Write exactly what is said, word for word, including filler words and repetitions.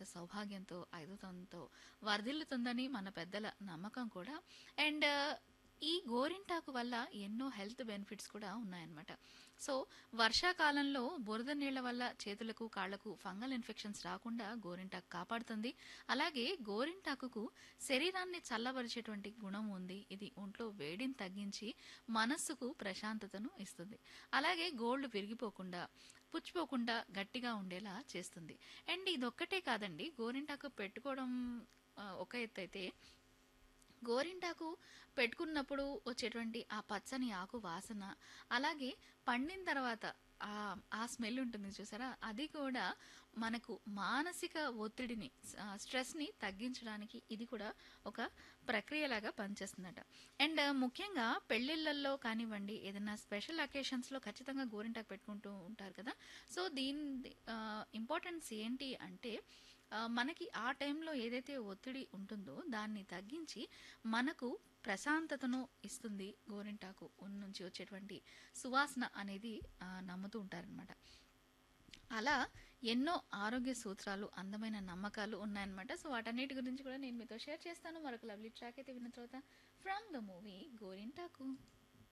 సౌభాగ్యంతో, ఐదోతంతో వర్ధిల్లుతుందని మన పెద్దల నమ్మకం కూడా. అండ్ ఈ గోరింటాకు వల్ల ఎన్నో హెల్త్ బెనిఫిట్స్ కూడా ఉన్నాయన్నమాట. సో, వర్షాకాలంలో బురద నీళ్ల వల్ల చేతులకు, కాళ్లకు ఫంగల్ ఇన్ఫెక్షన్స్ రాకుండా గోరింటాకు కాపాడుతుంది. అలాగే గోరింటాకుకు శరీరాన్ని చల్లబరిచేటువంటి గుణం ఉంది. ఇది ఒంట్లో వేడిని తగ్గించి మనస్సుకు ప్రశాంతతను ఇస్తుంది. అలాగే గోళ్లు విరిగిపోకుండా, పుచ్చిపోకుండా గట్టిగా ఉండేలా చేస్తుంది. అండ్ ఇదొక్కటే కాదండి, గోరింటాకు పెట్టుకోవడం ఆ, ఒక ఎత్తు అయితే, గోరింటాకు పెట్టుకున్నప్పుడు వచ్చేటువంటి ఆ పచ్చని ఆకు వాసన, అలాగే పండిన తర్వాత ఆ ఆ స్మెల్ ఉంటుంది చూసారా, అది కూడా మనకు మానసిక ఒత్తిడిని, ఆ, స్ట్రెస్ని తగ్గించడానికి ఇది కూడా ఒక ప్రక్రియలాగా పనిచేస్తుందట. అండ్ ముఖ్యంగా పెళ్ళిళ్ళల్లో కానివ్వండి, ఏదైనా స్పెషల్ అకేషన్స్లో ఖచ్చితంగా గోరింటాకు పెట్టుకుంటూ ఉంటారు కదా. సో దీని ఇంపార్టెన్స్ ఏంటి అంటే, ఆ, మనకి ఆ టైంలో ఏదైతే ఒత్తిడి ఉంటుందో దాన్ని తగ్గించి మనకు ప్రశాంతతను ఇస్తుంది గోరింటాకు నుంచి వచ్చేటువంటి సువాసన అనేది, ఆ, నమ్ముతూ ఉంటారనమాట. అలా ఎన్నో ఆరోగ్య సూత్రాలు, అందమైన నమ్మకాలు ఉన్నాయన్నమాట. సో వాటన్నిటి గురించి కూడా నేను మీతో షేర్ చేస్తాను. మరొక లవ్లీ ట్రాక్ అయితే విన్న తర్వాత, ఫ్రమ్ ద మూవీ గోరింటాకు.